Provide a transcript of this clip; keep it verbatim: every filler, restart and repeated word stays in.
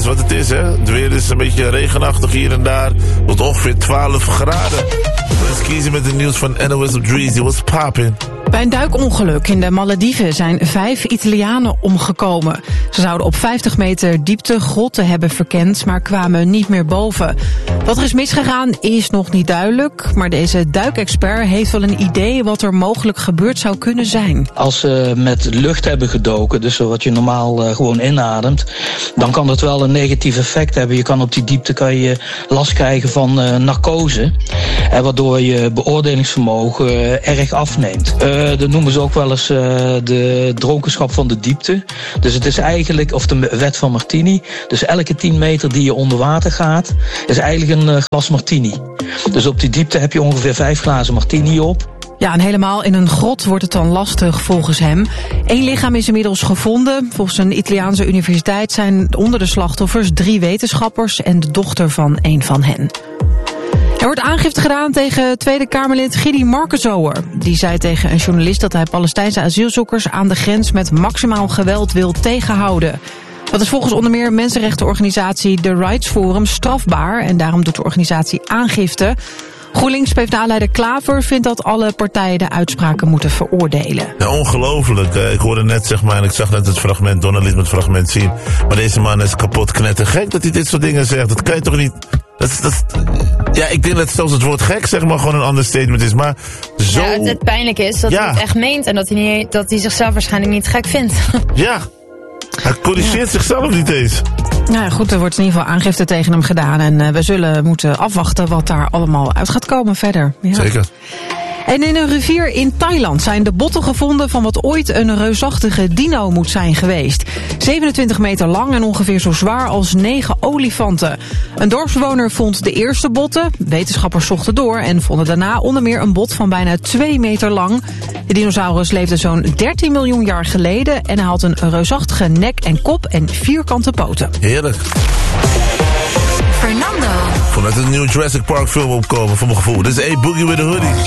is wat het is, hè. Het weer is een beetje regenachtig hier en daar. Tot ongeveer twaalf graden. Let's kiezen met het nieuws van N O S op Dreezy. What's poppin'? Bij een duikongeluk in de Malediven zijn vijf Italianen omgekomen. Ze zouden op vijftig meter diepte grotten hebben verkend, maar kwamen niet meer boven. Wat er is misgegaan is nog niet duidelijk, maar deze duikexpert heeft wel een idee wat er mogelijk gebeurd zou kunnen zijn. Als ze met lucht hebben gedoken, dus wat je normaal uh, gewoon inademt, dan kan dat wel een negatief effect hebben. Je kan op die diepte kan je last krijgen van uh, narcose, uh, waardoor je beoordelingsvermogen uh, erg afneemt. Uh, dat noemen ze ook wel eens uh, de dronkenschap van de diepte. Dus het is eigenlijk, of de wet van Martini, dus elke tien meter die je onder water gaat, is eigenlijk een uh, glas Martini. Dus op die diepte heb je ongeveer vijf glazen Martini op. Ja, en helemaal in een grot wordt het dan lastig volgens hem. Eén lichaam is inmiddels gevonden. Volgens een Italiaanse universiteit zijn onder de slachtoffers drie wetenschappers en de dochter van een van hen. Er wordt aangifte gedaan tegen Tweede Kamerlid Gidi Markenzoer. Die zei tegen een journalist dat hij Palestijnse asielzoekers aan de grens met maximaal geweld wil tegenhouden. Dat is volgens onder meer mensenrechtenorganisatie The Rights Forum strafbaar en daarom doet de organisatie aangifte. GroenLinks PvdA-leider Klaver vindt dat alle partijen de uitspraken moeten veroordelen. Ja, ongelooflijk. Ik hoorde net, zeg maar, en ik zag net het fragment, Donna liet me het fragment zien. Maar deze man is kapot knettergek dat hij dit soort dingen zegt. Dat kan je toch niet... Dat, dat, ja, ik denk dat zelfs het woord gek, zeg maar, gewoon een understatement is. Maar zo... Ja, het, het pijnlijk is dat ja. hij het echt meent en dat hij, niet, dat hij zichzelf waarschijnlijk niet gek vindt. Ja, hij corrigeert ja. zichzelf niet eens. Nou ja, goed, er wordt in ieder geval aangifte tegen hem gedaan. En uh, we zullen moeten afwachten wat daar allemaal uit gaat komen verder. Ja. Zeker. En in een rivier in Thailand zijn de botten gevonden van wat ooit een reusachtige dino moet zijn geweest. zevenentwintig meter lang en ongeveer zo zwaar als negen olifanten. Een dorpsbewoner vond de eerste botten. Wetenschappers zochten door en vonden daarna onder meer een bot van bijna twee meter lang. De dinosaurus leefde zo'n dertien miljoen jaar geleden en hij had een reusachtige nek en kop en vierkante poten. Heerlijk. Fernando. Vanuit een nieuwe Jurassic Park film opkomen, voor mijn gevoel. Dit is A Boogie with a Hoodie.